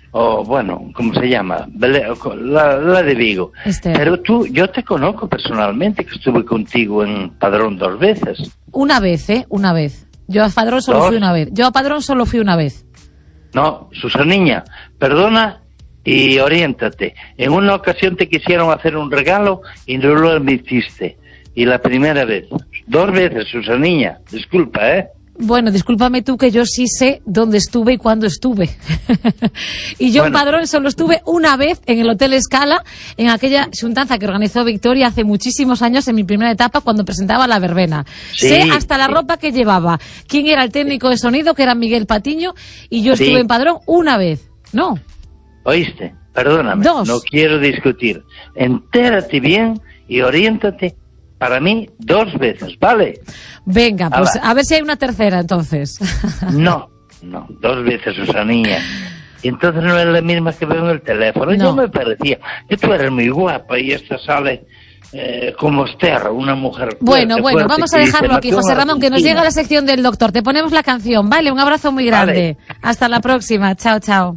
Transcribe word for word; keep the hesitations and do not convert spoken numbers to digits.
o bueno, ¿cómo se llama? La, la de Vigo. Esther. Pero tú, yo te conozco personalmente, que estuve contigo en Padrón dos veces. Una vez, ¿eh? Una vez. Yo a Padrón solo ¿Dos? fui una vez. Yo a Padrón solo fui una vez. No, Susaniña, perdona y oriéntate. En una ocasión te quisieron hacer un regalo y no lo admitiste. Y la primera vez. Dos veces, Susaniña. Disculpa, ¿eh? Bueno, discúlpame tú, que yo sí sé dónde estuve y cuándo estuve. Y yo Bueno. en Padrón solo estuve una vez en el Hotel Scala, en aquella xuntanza que organizó Victoria hace muchísimos años, en mi primera etapa, cuando presentaba La Verbena. Sí, sé hasta la sí. ropa que llevaba, quién era el técnico de sonido, que era Miguel Patiño, y yo Sí. estuve en Padrón una vez. No. ¿Oíste? Perdóname. Dos. No quiero discutir. Entérate bien y oriéntate. Para mí, dos veces, ¿vale? Venga, pues Ala. a ver si hay una tercera entonces. No, no, dos veces, Susanilla. Y entonces no es la misma que veo en el teléfono. No. Yo me parecía que tú eres muy guapa y esta sale eh, como Esther, una mujer fuerte, Bueno, bueno, fuerte, vamos a que dice, dejarlo aquí, "Nació en José Ramón, que nos Argentina". llega la sección del doctor. Te ponemos la canción, ¿vale? Un abrazo muy grande. Vale. Hasta la próxima. Chao, chao.